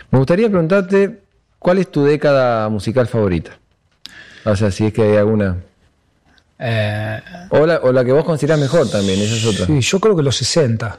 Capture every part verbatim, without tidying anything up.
Me gustaría preguntarte, ¿cuál es tu década musical favorita? O sea, si es que hay alguna. Eh, o, la, o la que vos considerás mejor también, esa es otra. Sí, yo creo que los sesenta.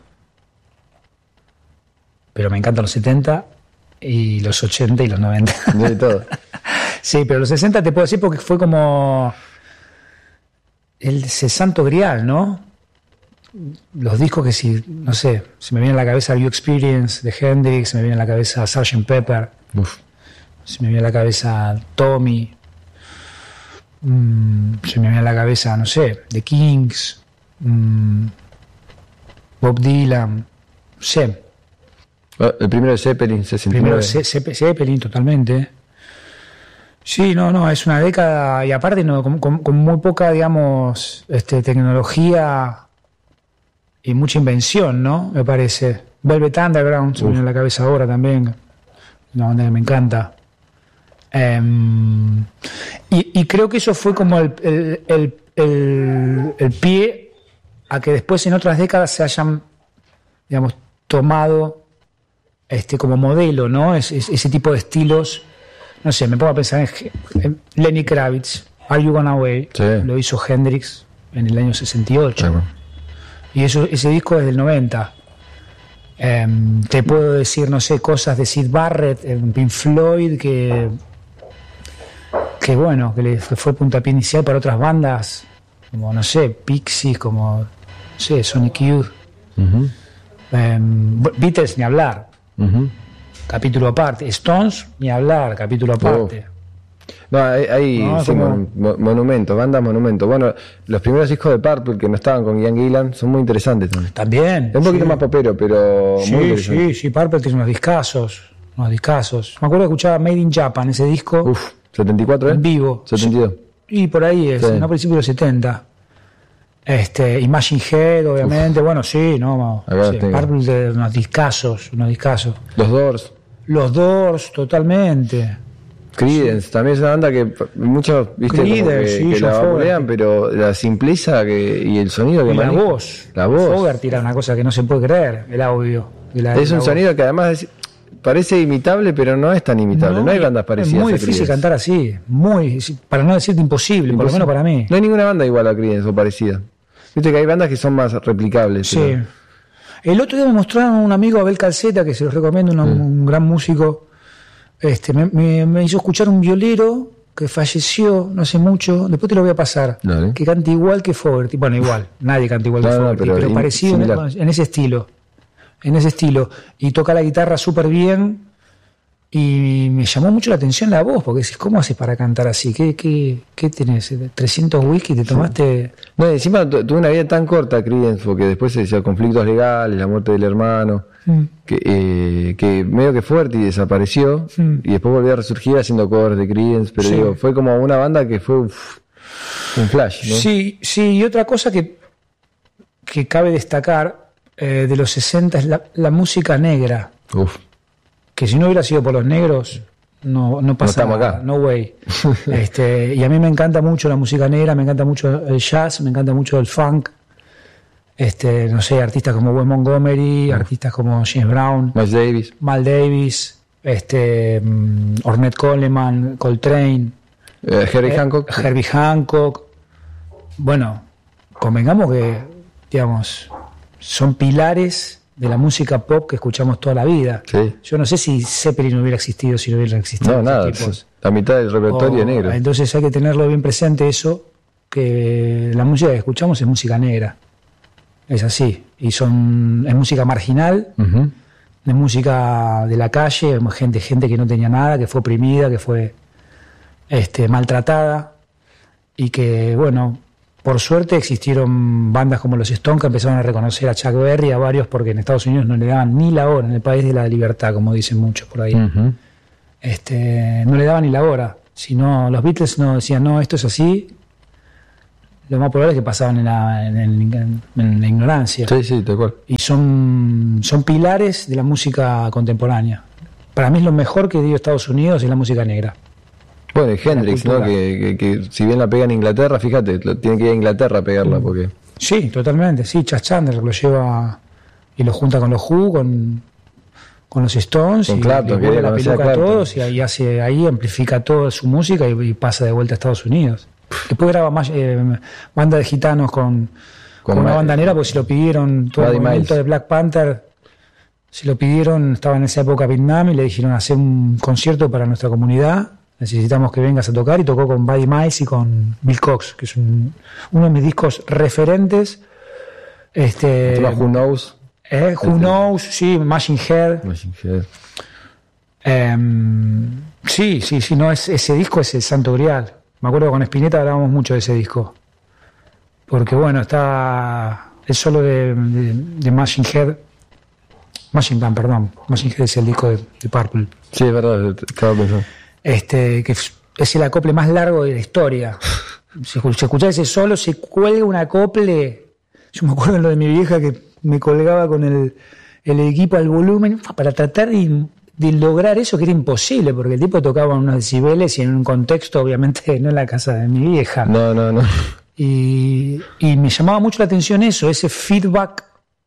Pero me encantan los setenta y los ochenta y los noventa. De todo. Sí, pero los sesenta te puedo decir porque fue como el santo grial, ¿no? Los discos que si, no sé, se me viene a la cabeza You Experience de Hendrix, se me viene a la cabeza sergeant Pepper, Uf. se me viene a la cabeza Tommy, mm, se me viene a la cabeza, no sé, The Kings, mm, Bob Dylan, no sé. El primero de Zeppelin, sesenta y nueve. Primero de Zeppelin, totalmente. Sí, no, no, es una década, y aparte no, con, con, con muy poca, digamos, este, tecnología y mucha invención, ¿no? Me parece. Velvet Underground, se me viene a la cabeza ahora también, una banda que me encanta. Um, y, y creo que eso fue como el, el, el, el, el pie a que después en otras décadas se hayan, digamos, tomado este como modelo, ¿no? Es, es, ese tipo de estilos. No sé, me pongo a pensar en, en Lenny Kravitz, Are You Gonna Away, sí. Lo hizo Hendrix en el año sesenta y ocho. Sí. Y eso, ese disco es del noventa. Eh, te puedo decir, no sé, cosas de Syd Barrett en Pink Floyd que, que bueno, que, le, que fue puntapié inicial para otras bandas, como, no sé, Pixies, como, no sé, Sonic Youth. Uh-huh. Eh, Beatles, ni hablar. Uh-huh. Capítulo aparte. Stones, ni hablar, capítulo aparte. Oh. No, hay, hay no, sí, como... mon, monumentos, bandas monumentos. Bueno, los primeros discos de Purple que no estaban con Ian Gillan son muy interesantes también. También. Es un poquito sí. más popero, pero sí, muy interesante. Sí, sí, Purple tiene unos discazos, unos discazos. Me acuerdo que escuchaba Made in Japan, ese disco. Uf, setenta y cuatro, ¿eh? En vivo. setenta y dos. Y por ahí es, sí. no, a principios de los setenta. Este, Imagine Head, obviamente. Uf. Bueno, sí, no. Sí, Purple de unos discazos, unos discazos. Los Doors. Los Doors, totalmente. Creedence, sí. También es una banda que muchos, viste, Creedence, como que, sí, que la vapulean, Fogerty. Pero la simpleza que, y el sonido que y maneja. La voz. La voz. Fogerty era una cosa que no se puede creer, el audio. La, es un la sonido voz. que además es, parece imitable, pero no es tan imitable. No, no hay bandas parecidas. Es muy a difícil Creedence. cantar así, muy, para no decirte imposible, imposible, por lo menos para mí. No hay ninguna banda igual a Creedence o parecida. Viste que hay bandas que son más replicables. Sí. Pero... El otro día me mostraron un amigo, Abel Calceta, que se los recomiendo, un, mm. un gran músico. Este, me, me, me hizo escuchar un violero que falleció no hace mucho, después te lo voy a pasar, Dale. Que canta igual que Fogerty. Bueno, igual, nadie canta igual no, que Fogerty, no, pero, pero parecido en, en ese estilo. En ese estilo. Y toca la guitarra súper bien. Y me llamó mucho la atención la voz, porque decís, ¿cómo haces para cantar así? ¿Qué, qué, qué tenés? ¿trescientos whisky te tomaste? Sí. No, encima tuve una vida tan corta, Creedence, porque después se decía conflictos legales, la muerte del hermano, mm. que, eh, que medio que fuerte y desapareció, mm. y después volvió a resurgir haciendo covers de Creedence, pero sí. digo, fue como una banda que fue uf, un flash, ¿no? Sí, sí, y otra cosa que, que cabe destacar eh, de los sesenta es la, la música negra. Uf. Que si no hubiera sido por los negros, no, no pasa no nada, acá. No way. este, y a mí me encanta mucho la música negra, me encanta mucho el jazz, me encanta mucho el funk. Este, no sé, artistas como Wes Montgomery, uh-huh. artistas como James Brown, Miles Davis, Mal Davis, este, um, Ornette Coleman, Coltrane, eh, Herbie eh, Hancock. Herbie Hancock. Bueno, convengamos que, digamos, son pilares de la música pop que escuchamos toda la vida. Sí. Yo no sé si Zeppelin no hubiera existido si no hubiera existido. No, nada, tipos. La mitad del repertorio o, negro. Entonces hay que tenerlo bien presente eso, que la música que escuchamos es música negra. Es así. Y son es música marginal, uh-huh. es música de la calle, gente, gente que no tenía nada, que fue oprimida, que fue este, maltratada, y que, bueno, por suerte existieron bandas como los Stones que empezaron a reconocer a Chuck Berry, a varios, porque en Estados Unidos no le daban ni la hora, en el país de la libertad, como dicen muchos por ahí. Uh-huh. Este, no le daban ni la hora. Sino los Beatles no decían, no, esto es así. Lo más probable es que pasaban en la, en el, en la ignorancia. Sí, sí, tal cual. Y son, son pilares de la música contemporánea. Para mí es lo mejor que dio Estados Unidos es la música negra. Bueno, y Hendrix, ¿no? Que, que, que si bien la pega en Inglaterra, fíjate, tiene que ir a Inglaterra a pegarla, porque... Sí, totalmente, sí, Chas Chandler lo lleva y lo junta con los Who, con, con los Stones, con y Clapton, le vuelve la peluca a, a todos, y ahí, hace, ahí amplifica toda su música y, y pasa de vuelta a Estados Unidos. Después graba más, eh, banda de gitanos con, con, con una bandanera, porque si lo pidieron, todo Buddy el movimiento Miles. De Black Panther, si lo pidieron, estaba en esa época Vietnam, y le dijeron hacer un concierto para nuestra comunidad, necesitamos que vengas a tocar, y tocó con Buddy Miles y con Bill Cox, que es un, uno de mis discos referentes. Este, Who Knows. Eh, Who este, Knows, sí, Machine Head. Machine Head. Eh, sí, sí, sí, no, es, ese disco es el santo grial. Me acuerdo que con Spinetta hablábamos mucho de ese disco. Porque bueno, está el solo de, de, de Machine Head. Machine Gun, perdón. Machine Head es el disco de, de Purple. Sí, es verdad, estaba pensando. Este, que es el acople más largo de la historia. Si se escucha ese solo, se cuelga un acople. Yo me acuerdo en lo de mi vieja que me colgaba con el, el equipo al volumen para tratar de, de lograr eso, que era imposible, porque el tipo tocaba unos decibeles y en un contexto, obviamente, no en la casa de mi vieja. No, no, no. Y, y me llamaba mucho la atención eso, ese feedback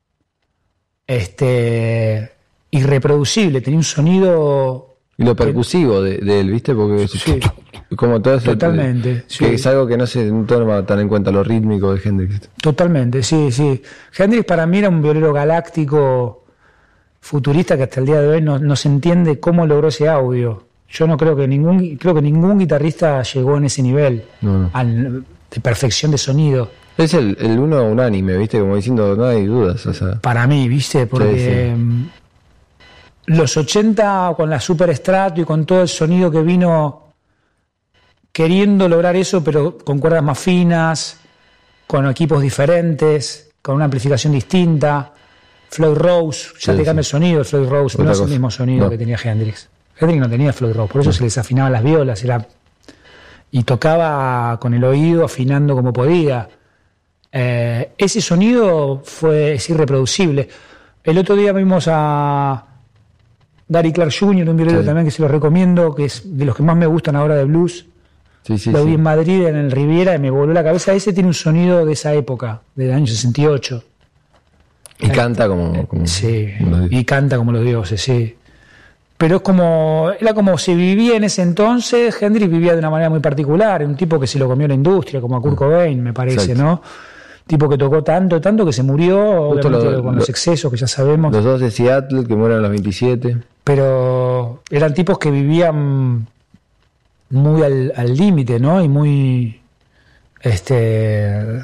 este, irreproducible, tenía un sonido... Y lo percusivo de, de él, ¿viste? Porque sí, como todo eso, totalmente, que sí. Es algo que no se toma tan en cuenta, lo rítmico de Hendrix. Totalmente, sí, sí. Hendrix para mí era un violero galáctico, futurista, que hasta el día de hoy no, no se entiende cómo logró ese audio. Yo no creo que ningún, creo que ningún guitarrista llegó en ese nivel no, no. Al, de perfección de sonido. Es el, el uno unánime, ¿viste? Como diciendo, no hay dudas. O sea. Para mí, ¿viste? Porque... Sí, sí. Los ochenta, con la Super Strato y con todo el sonido que vino queriendo lograr eso, pero con cuerdas más finas, con equipos diferentes, con una amplificación distinta. Floyd Rose, ya sí, te cambia sí. el sonido. Floyd Rose Otra no cosa. Es el mismo sonido no. que tenía Hendrix. Hendrix no tenía Floyd Rose, por eso no. se le desafinaban las violas. Era, y tocaba con el oído, afinando como podía. Eh, ese sonido fue, es irreproducible. El otro día vimos a Gary Clark junior, un violero sí. también que se lo recomiendo, que es de los que más me gustan ahora de blues. Sí, sí, lo vi sí. en Madrid, en el Riviera, y me voló la cabeza. Ese tiene un sonido de esa época, del año sesenta y ocho. Y eh, canta como, como... Sí, como y canta como los dioses, sí. Pero es como... Era como se vivía en ese entonces. Hendrix vivía de una manera muy particular. Un tipo que se lo comió la industria, como a Kurt Cobain, me parece, Exacto. ¿no? Tipo que tocó tanto, tanto que se murió, Justo obviamente lo, con los lo, excesos que ya sabemos. Los dos de Seattle, que mueren a los veintisiete. Pero eran tipos que vivían muy al límite, ¿no? Y muy... este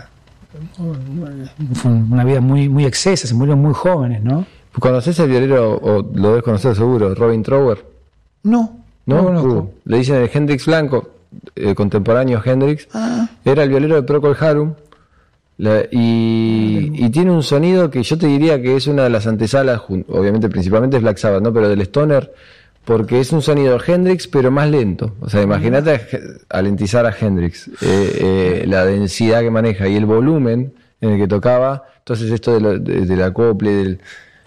una vida muy, muy excesa, se murieron muy jóvenes, ¿no? ¿Conoces el violero, o lo debes conocer seguro, Robin Trower? No, no, no lo conozco. Uh, le dicen el Hendrix blanco, el contemporáneo Hendrix. Ah. Era el violero de Procol Harum. La, y, y tiene un sonido que yo te diría que es una de las antesalas, obviamente principalmente es Black Sabbath, ¿no? Pero del Stoner, porque es un sonido Hendrix pero más lento. O sea, imagínate alentizar a Hendrix, eh, eh, la densidad que maneja y el volumen en el que tocaba. Entonces esto de, lo, de, del acople, del,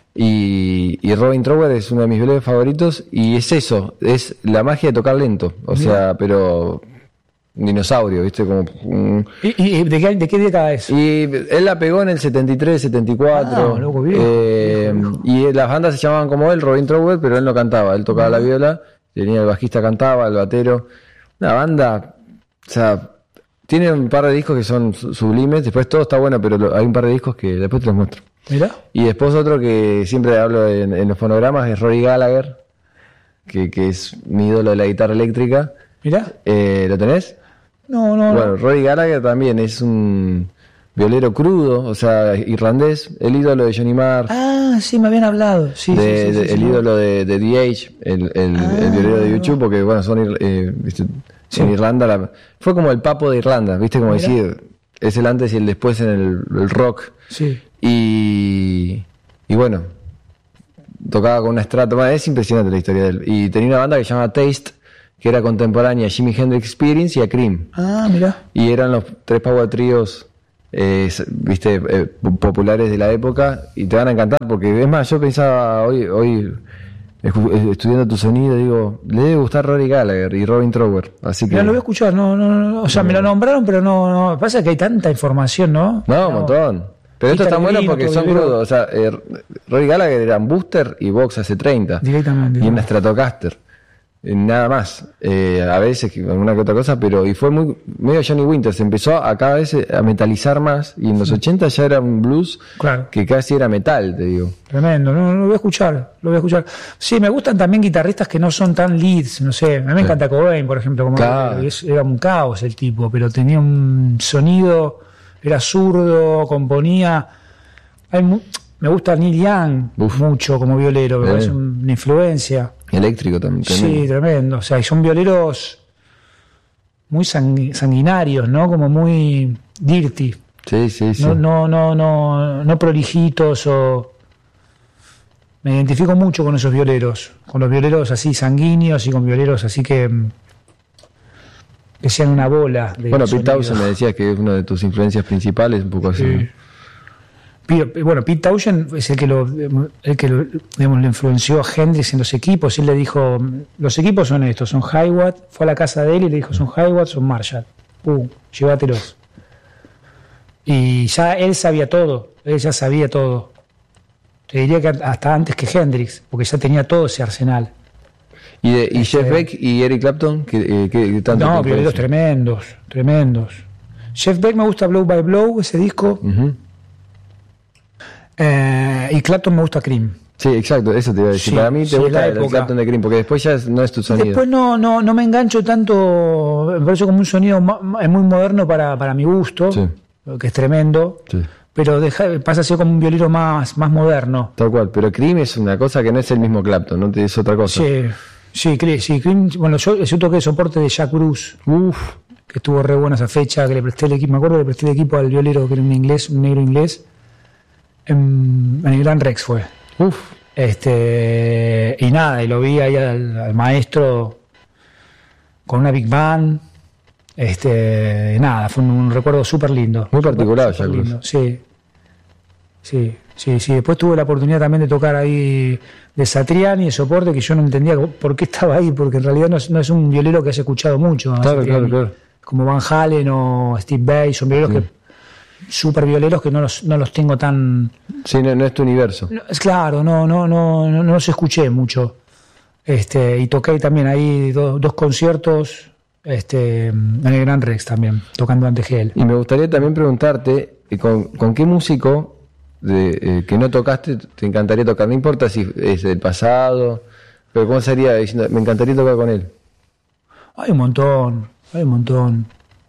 y, y Robin Trower es uno de mis violeros favoritos, y es eso, es la magia de tocar lento. O Bien. sea, pero... un dinosaurio, ¿viste? Como un... ¿Y, y de, qué, de qué década es? Y él la pegó en el setenta y tres, setenta y cuatro. Ah, loco, viejo, eh, viejo. Y las bandas se llamaban como él, Robin Trower, pero él no cantaba. Él tocaba ah. la viola, tenía el bajista cantaba, el batero. Una banda, o sea, tiene un par de discos que son sublimes. Después todo está bueno, pero lo, hay un par de discos que después te los muestro. ¿Mira? Y después otro que siempre hablo en, en los fonogramas es Rory Gallagher, que, que es mi ídolo de la guitarra eléctrica. ¿Mira? Eh, ¿Lo tenés? No, no, bueno, no. Rory Gallagher también es un violero crudo, o sea, irlandés, el ídolo de Johnny Marr. Ah, sí, me habían hablado. Sí, de, sí, sí, de, sí, el sí, ídolo de, de The Age, el, el, ah, el violero de YouTube, porque bueno, son eh, ¿viste? Sí. En Irlanda, la, fue como el papo de Irlanda, ¿viste? Como Mira. decir, es el antes y el después en el, el rock. Sí. Y, y bueno, tocaba con una Strato, bueno, es impresionante la historia de él. Y tenía una banda que se llama Taste, que era contemporánea a Jimi Hendrix Experience y a Cream. Ah, mira. Y eran los tres power tríos, eh, viste, eh, populares de la época, y te van a encantar, porque es más, yo pensaba hoy, hoy estudiando tu sonido, digo, le debe gustar Rory Gallagher y Robin Trower, así que... Mira, lo voy a escuchar, no, no, no, o sea, no, me lo nombraron, pero no, no, pasa que hay tanta información, ¿no? No, un montón. Pero esto Peter está bueno Green, porque otro son violero. crudos. O sea, eh, Roy Gallagher era un Booster y Vox hace treinta. Directamente. Y una Stratocaster. Eh, Nada más. Eh, a veces que alguna que otra cosa, pero y fue muy medio Johnny Winters. Empezó a cada vez a metalizar más y en los ochenta ya era un blues Claro. que casi era metal, te digo. Tremendo, no, no, lo voy a escuchar, lo voy a escuchar. Sí, me gustan también guitarristas que no son tan leads, no sé, a mí me encanta Cobain, por ejemplo, como Claro. es- era un caos el tipo, pero tenía un sonido, era zurdo, componía. Hay mu- me gusta Neil Young Uf. mucho como violero, me Eh. parece una influencia. Eléctrico también. Sí, tremendo. tremendo. O sea, y son violeros muy sangui- sanguinarios, ¿no? Como muy dirty. Sí, sí, sí. No, no, no, no, no prolijitos o. Me identifico mucho con esos violeros, con los violeros así sanguíneos y con violeros así que mm, que sean una bola de Bueno, Pete sonido. Townshend me decías que es una de tus influencias principales, un poco así. Sí. Pi- Bueno, Pete Townshend es el que lo, el que lo, digamos, le influenció a Hendrix en los equipos. Y él le dijo, los equipos son estos, son Hiwatt. Fue a la casa de él y le dijo, son Hiwatt, son Marshall. Pum, llévatelos. Y ya él sabía todo, él ya sabía todo. Te diría que hasta antes que Hendrix, porque ya tenía todo ese arsenal. ¿Y, de, y Jeff Este- Beck y Eric Clapton? ¿Qué, eh, qué- qué tanto No, te violeros influencian? tremendos, tremendos. Jeff Beck me gusta Blow by Blow, ese disco. Ujú. Eh, y Clapton me gusta Cream. Sí, exacto, eso te iba a decir. Sí, Para mí te sí, gusta la el época. Clapton de Cream, porque después ya es- no es tu sonido. Después no, no, no me engancho tanto, me parece como un sonido ma- ma- muy moderno para, para mi gusto, Sí. que es tremendo, Sí, pero deja, pasa a ser como un violero más, más moderno. tal cual. Pero Cream es una cosa que no es el mismo Clapton, no te es otra cosa. Sí, sí, cre- sí, Cream- bueno, yo, yo toqué soporte de Jack Bruce, Uf, que estuvo re buena esa fecha, que le presté el equipo, me acuerdo que le presté el equipo al violero, que era un inglés, un negro inglés, en, en el Gran Rex fue. uf. Este, y nada, y lo vi ahí al, al maestro con una Big Band. Este, nada, fue un, un recuerdo súper lindo. Muy particular, Súper Jack lindo, sí. Sí, sí, sí. Después tuve la oportunidad también de tocar ahí de Satriani, de soporte, que yo no entendía por qué estaba ahí, porque en realidad no es, no es un violero que has escuchado mucho. ¿no? Claro, Satriani. claro, claro. Como Van Halen o Steve Vai, son violeros Sí. que súper violeros que no los, no los tengo tan. Sí, no, no es tu universo. No, es claro, no, no, no, no, no los escuché mucho. Este, y toqué también ahí do- dos conciertos este, en el Gran Rex también, tocando ante Gel. Y me gustaría también preguntarte, eh, ¿con, con qué músico de, eh, que no tocaste te encantaría tocar? No importa si es del pasado, pero ¿cómo sería diciendo, me encantaría tocar con él? Hay un montón, hay un montón.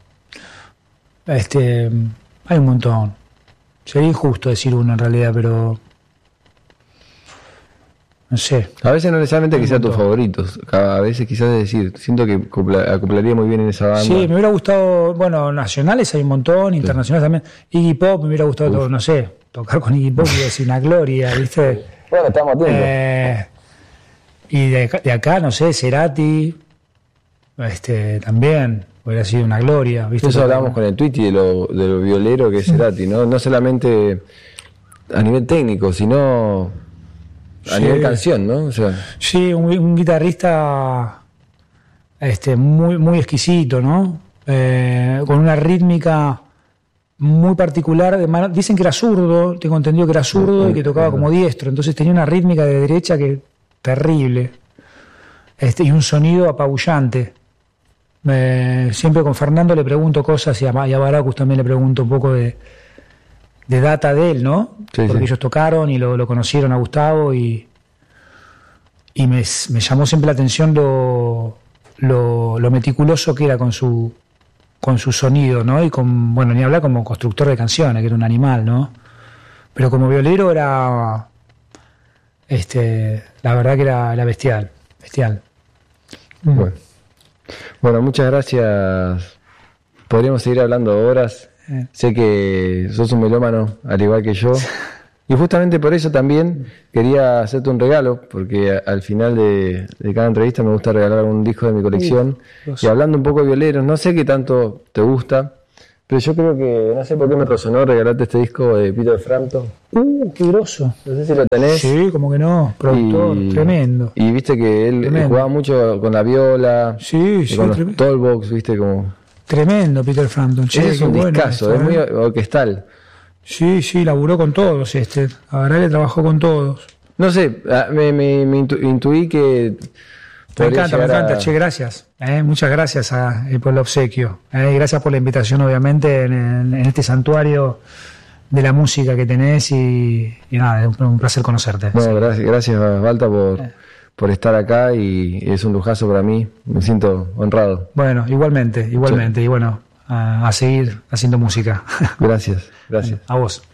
Este, hay un montón. Sería injusto decir uno en realidad, pero no sé. A veces no necesariamente que Un sea tus montón. favoritos, a veces quizás es decir, siento que acopla- acoplaría muy bien en esa banda. Sí, me hubiera gustado, bueno, nacionales hay un montón, internacionales también. Iggy Pop, me hubiera gustado, todo, no sé, tocar con Iggy Pop y decir una gloria, ¿viste? Bueno, estamos a tiempo. Eh, y de acá, de acá, no sé, Cerati, este, también hubiera sido una gloria, ¿viste? Eso hablábamos con el Twitty de lo, de lo violero que es Cerati, ¿no? No solamente a nivel técnico, sino a Sí. nivel canción, ¿no? O sea, Sí, un, un guitarrista este, muy, muy exquisito, ¿no? Eh, con una rítmica muy particular. De mano- dicen que era zurdo, tengo entendido que era zurdo y que tocaba como diestro, entonces tenía una rítmica de derecha que terrible. Este, y un sonido apabullante. Eh, siempre con Fernando le pregunto cosas y a, Ma- y a Baracus también le pregunto un poco de, de data de él, ¿no? Sí, Porque sí. ellos tocaron y lo, lo conocieron a Gustavo y, y me, me llamó siempre la atención lo, lo, lo meticuloso que era con su con su sonido, ¿no? Y con, bueno, ni hablar como constructor de canciones, que era un animal, ¿no? Pero como violero era, este, la verdad que era, era bestial, bestial. bueno. Bueno, muchas gracias. Podríamos seguir hablando horas. Eh. Sé que sos un melómano, al igual que yo. Y justamente por eso también quería hacerte un regalo, porque a- al final de, de cada entrevista me gusta regalar un disco de mi colección. Dios. Y hablando un poco de violeros, no sé qué tanto te gusta, pero yo creo que, no sé por qué me resonó regalarte este disco de Peter Frampton. Uh, qué groso. No sé si lo tenés. Sí, como que no, productor, Y- tremendo. Y viste que él Tremendo. jugaba mucho con la viola, Sí, y sí, con los tremendo. Tollbox, viste como... Tremendo Peter Frampton. Che, Ese es qué un bueno discazo, esto, es ¿eh? muy orquestal. Sí, sí, laburó con todos este. La verdad que trabajó con todos. No sé, me, me, me intu, intuí que... Me encanta, me encanta. A... Che, gracias. Eh, muchas gracias a, eh, por el obsequio. Eh, gracias por la invitación, obviamente, en, en, en este santuario de la música que tenés y, y nada, es un, un placer conocerte. No, gracias, gracias Balta por, eh. por estar acá y es un lujazo para mí. Me siento honrado. Bueno, igualmente, igualmente. Sí. Y bueno, a, a seguir haciendo música. Gracias, gracias. A vos.